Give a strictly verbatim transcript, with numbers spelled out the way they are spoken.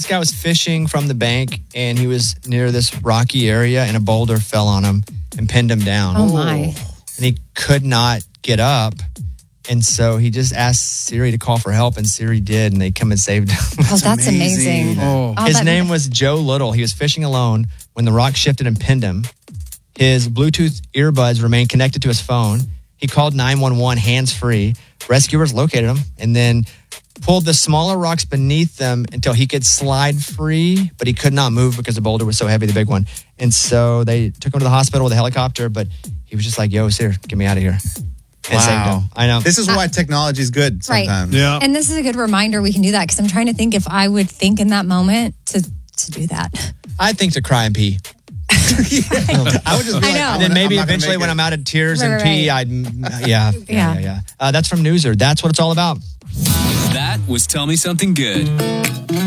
This guy was fishing from the bank, and he was near this rocky area, and a boulder fell on him and pinned him down. Oh, my. And he could not get up. And so he just asked Siri to call for help, and Siri did, and they come and saved him. Oh, that's amazing. amazing. Oh. Oh, His that- name was Joe Little. He was fishing alone when the rock shifted and pinned him. His Bluetooth earbuds remained connected to his phone. He called nine one one hands-free. Rescuers located him and then pulled the smaller rocks beneath them until he could slide free, but he could not move because the boulder was so heavy, the big one. And so they took him to the hospital with a helicopter, but he was just like, yo, Siri, get me out of here. And saved Wow. him. I know. This is why technology is good Right. sometimes. Yeah. And this is a good reminder we can do that because I'm trying to think if I would think in that moment to, to do that. I think to cry and pee. I would just be I like, know. I'm And then gonna- maybe I'm not gonna eventually make when it. I'm out of tears Right, and right, pee, right. I'd, yeah, yeah, yeah, Yeah. yeah. Uh, that's from Newser. That's what it's all about. That was Tell Me Something Good.